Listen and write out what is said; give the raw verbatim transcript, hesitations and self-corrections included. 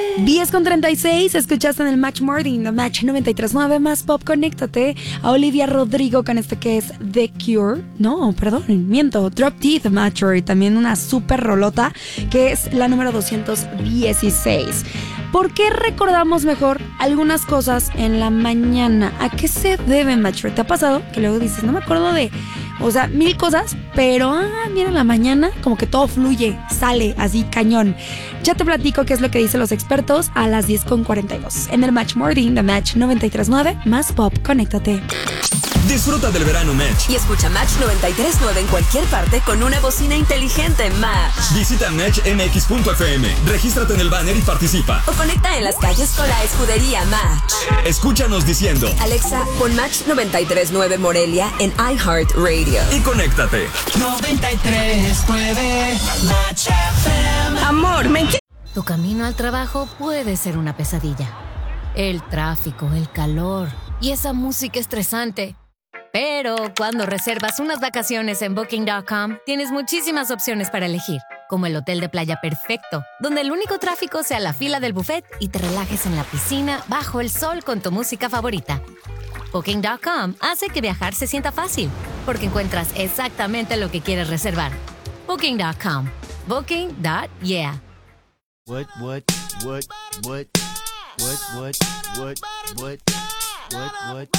diez con treinta y seis, escuchaste en el Match Morning, The Match noventa y tres punto nueve más Pop. Conéctate a Olivia Rodrigo con este que es The Cure. No, perdón, miento. Drop Teeth Matter, también una super rolota que es la número doscientos dieciséis. ¿Por qué recordamos mejor algunas cosas en la mañana? ¿A qué se debe, Mature? ¿Te ha pasado que luego dices, no me acuerdo de, o sea, mil cosas, pero, ah, mira, en la mañana como que todo fluye, sale así cañón? Ya te platico qué es lo que dicen los expertos a las diez con cuarenta y dos. En el Match Morning, The Match noventa y tres punto nueve más Pop. Conéctate. Disfruta del verano Match y escucha Match noventa y tres punto nueve en cualquier parte con una bocina inteligente Match. Visita match m x punto f m, regístrate en el banner y participa. O conecta en las calles con la escudería Match. Escúchanos diciendo: Alexa, pon Match noventa y tres punto nueve Morelia en iHeartRadio. Y conéctate. noventa y tres punto nueve Match F M. Amor, me encanta. Tu camino al trabajo puede ser una pesadilla. El tráfico, el calor y esa música estresante. Pero cuando reservas unas vacaciones en Booking punto com, tienes muchísimas opciones para elegir, como el hotel de playa perfecto, donde el único tráfico sea la fila del buffet y te relajes en la piscina bajo el sol con tu música favorita. Booking punto com hace que viajar se sienta fácil, porque encuentras exactamente lo que quieres reservar. Booking punto com. Booking. Yeah. What, what, what, what, what, what, what, what, what, what,